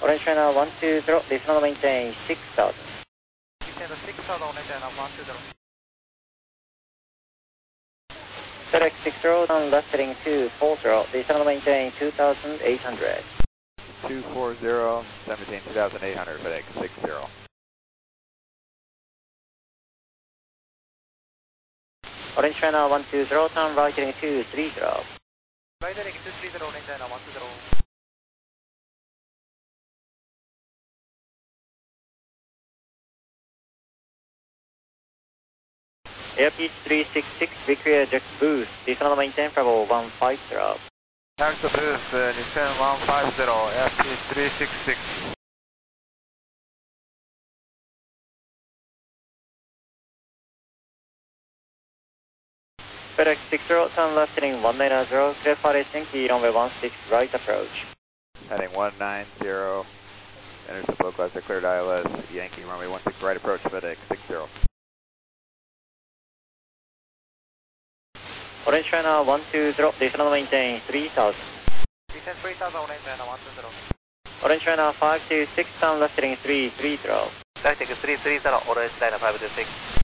Orange China 120, descend maintain 6000. Descend 6000, Orange China 120. FedEx 60, down left heading 240, descend maintain 2800. 240, 17, 2800, FedEx 60. Orange China 120, turn right heading 230. Right heading 230, Orange China 120. Airpeace 366, be clear, eject boost, descend maintain Bravo 150. Tax the boost, descend 150, Airpeace 366. FedEx 60, turn left heading 190, clear for racing, key runway 16, right approach. Heading 190, enters the flow class, cleared ILS, Yankee runway 16, right approach, FedEx 60. Orange China 120, descend maintain 3000. Descend 3000, Orange China 120. Orange China 526, turn left heading 330. Right heading 330, Orange China 526.